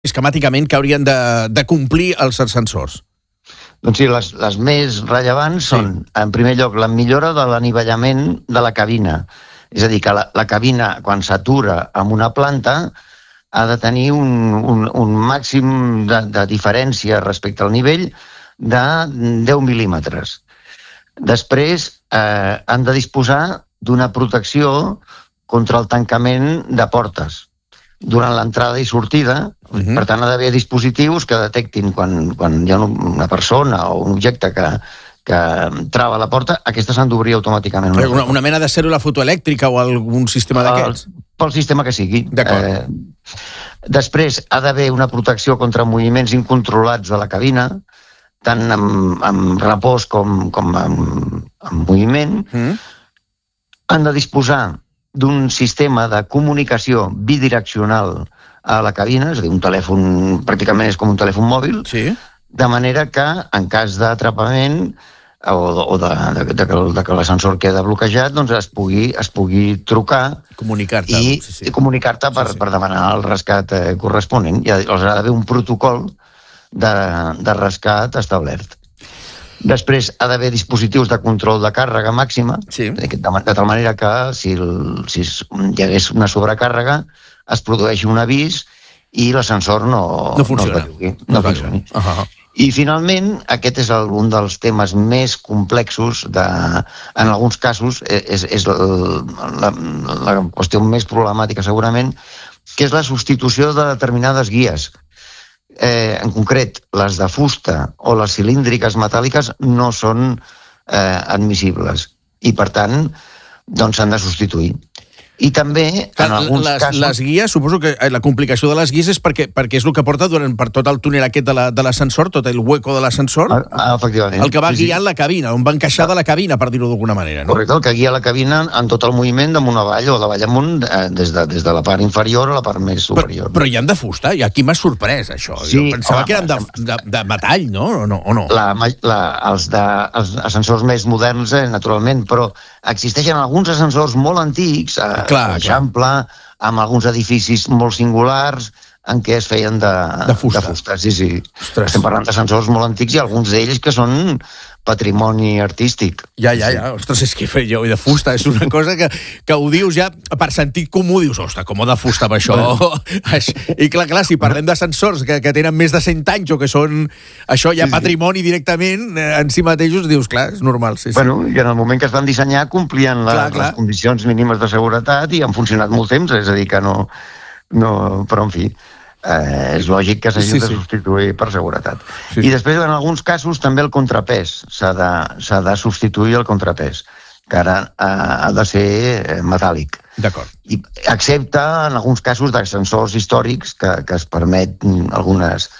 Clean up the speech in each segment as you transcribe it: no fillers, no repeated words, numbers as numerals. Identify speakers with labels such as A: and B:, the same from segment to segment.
A: esquemàticament que haurien de complir els ascensors?
B: Doncs sí, les més rellevants són, en primer lloc, la millora de l'anivellament de la cabina. És a dir, que la cabina, quan s'atura amb una planta, ha de tenir un màxim de diferència respecte al nivell de 10 mil·límetres. Després, han de disposar d'una protecció contra el tancament de portes durant l'entrada i sortida. Per tant, ha d'haver dispositius que detectin quan hi ha una persona o un objecte que trava la porta, aquestes s'han d'obrir automàticament.
A: Una mena de cèl·lula fotoelèctrica o algun sistema d'aquests?
B: Pel sistema que sigui.
A: D'acord.
B: Després, ha d'haver una protecció contra moviments incontrolats de la cabina, tant amb repòs com amb moviment. Han de disposar d'un sistema de comunicació bidireccional a la cabina, és a dir, un telèfon pràcticament és com un telèfon mòbil, de manera que en cas d'atrapament o de que l'ascensor queda bloquejat, doncs es pugui trucar i comunicar-te per demanar el rescat corresponent. I ha d'haver un protocol de rescat establert. Després ha d'haver dispositius de control de càrrega màxima, de tal manera que si hi hagués una sobrecàrrega es produeixi un avís i l'ascensor no funcioni. I finalment, aquest és un dels temes més complexos, en alguns casos és la qüestió més problemàtica segurament, que és la substitució de determinades guies. En concret, les de fusta o les cilíndriques metàl·liques no són admissibles i, per tant, s'han de substituir. I també, en alguns casos...
A: Les guies, suposo que la complicació de les guies és perquè és el que porta per tot el túnel aquest de l'ascensor, tot el hueco de l'ascensor,
B: efectivament,
A: el que va guiant la cabina, on va encaixar de la cabina, per dir-ho d'alguna manera.
B: Correcte, el que guia la cabina en tot el moviment d'amunt avall o d'avall amunt, des de la part inferior a la part més superior.
A: Però hi han de fusta? I aquí m'ha sorprès, això. Jo pensava que eren de metall, no? O no?
B: Els ascensors més moderns, naturalment, però existeixen alguns ascensors molt antics, l'Eixample, amb alguns edificis molt singulars en què es feien de fusta. Sí. Estem parlant d'ascensors molt antics i alguns d'ells que són patrimoni artístic.
A: Ja. Ostres, és que jo de fusta és una cosa que ho dius ja per sentit comú, dius, ostres, com de fusta amb això. I clar, si parlem d'ascensors que tenen més de 100 anys o que són això ja patrimoni directament en si mateixos, dius, clar, és normal.
B: Bueno, i en el moment que es van dissenyar complien les condicions mínimes de seguretat i han funcionat molt temps, és a dir, que no... Però, en fi, és lògic que s'hagi de substituir per seguretat. I després, en alguns casos, també el contrapès. S'ha de substituir el contrapès, que ara ha de ser metàl·lic.
A: D'acord.
B: Excepte en alguns casos d'ascensors històrics que es permet algunes...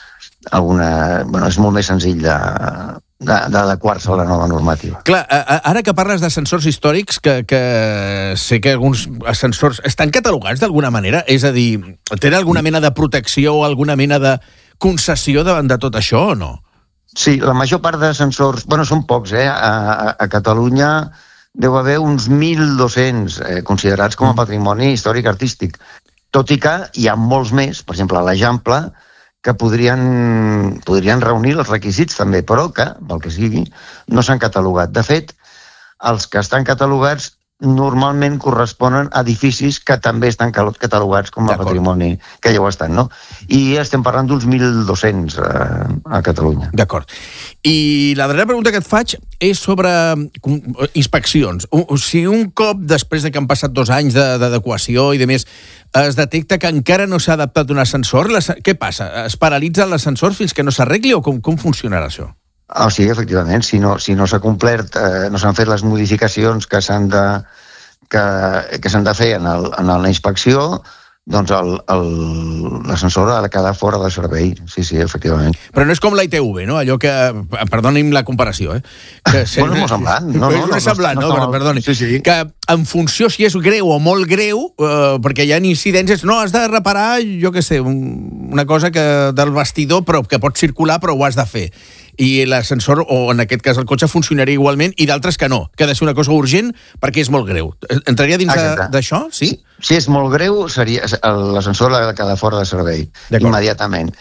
B: Bueno, és molt més senzill d'adequar-se a la nova normativa.
A: Clar, ara que parles d'ascensors històrics, que sé que alguns ascensors estan catalogats d'alguna manera, és a dir, tenen alguna mena de protecció o alguna mena de concessió davant de tot això o no?
B: Sí, la major part d'ascensors, bueno, són pocs, a Catalunya deu haver uns 1.200 considerats com a patrimoni històric artístic, tot i que hi ha molts més, per exemple, a l'Eixample, que podrien reunir els requisits també, però que, pel que sigui, no s'han catalogat. De fet, els que estan catalogats normalment corresponen a edificis que també estan catalogats com a patrimoni, que ja ho estan, no? I estem parlant d'uns 1.200 a Catalunya.
A: D'acord. I la darrera pregunta que et faig és sobre inspeccions. Si un cop, després de que han passat 2 anys d'adequació i de més, es detecta que encara no s'ha adaptat un ascensor, què passa? Es paralitza l'ascensor fins que no s'arregli o com funcionarà això?
B: Sí, efectivament. Si no s'ha complert, no s'han fet les modificacions que s'han de fer en la inspecció, doncs l'ascensor ha de quedar fora de servei. Sí, efectivament.
A: Però no és com la ITV, no? Allò que... Perdoni'm la comparació,
B: Que és molt semblant.
A: És semblant, no? Perdoni.
B: Sí.
A: Que en funció si és greu o molt greu, perquè hi ha incidències, no, has de reparar, jo què sé, una cosa del vestidor, però que pot circular, però ho has de fer. i l'ascensor, o en aquest cas el cotxe, funcionaria igualment, i d'altres que no, que ha de ser una cosa urgent perquè és molt greu. Entraria dins d'això? Sí?
B: Si és molt greu, l'ascensor ha de quedar fora de servei, immediatament.